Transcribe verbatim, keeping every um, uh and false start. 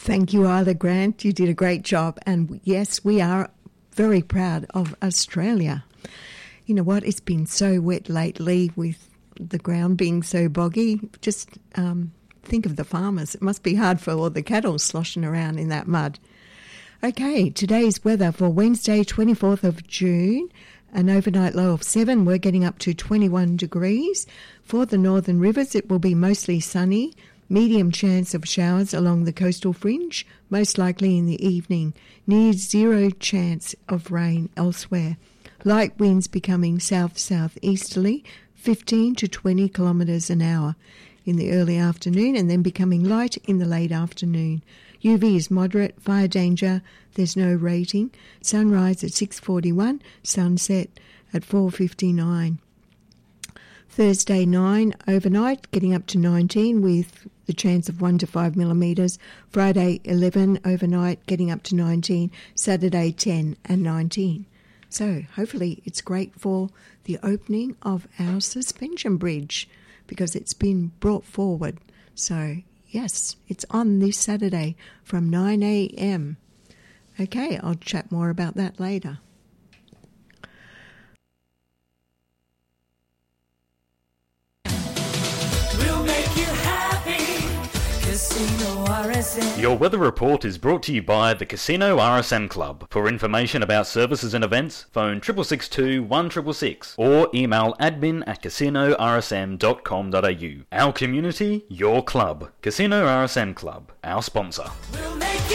Thank you, Isla Grant. You did a great job. And yes, we are very proud of Australia. You know what? It's been so wet lately with the ground being so boggy. Just um, think of the farmers. It must be hard for all the cattle sloshing around in that mud. Okay, today's weather for Wednesday, twenty-fourth of June. An overnight low of seven. We're getting up to twenty-one degrees. For the northern rivers, it will be mostly sunny. Medium chance of showers along the coastal fringe, most likely in the evening. Near zero chance of rain elsewhere. Light winds becoming south-southeasterly, fifteen to twenty kilometres an hour in the early afternoon, and then becoming light in the late afternoon. U V is moderate, fire danger, there's no rating. Sunrise at six forty-one, sunset at four fifty-nine. Thursday nine overnight, getting up to nineteen with the chance of one to five millimetres. Friday eleven overnight, getting up to nineteen. Saturday ten and nineteen. So hopefully it's great for the opening of our suspension bridge because it's been brought forward. So yes, it's on this Saturday from nine a.m. Okay, I'll chat more about that later. We'll make you happy. Casino R S M. Your weather report is brought to you by the Casino R S M Club. For information about services and events, phone six six six two, one six six six or email admin at casino r s m dot com dot a u. Our community, your club. Casino R S M Club, our sponsor. We'll make you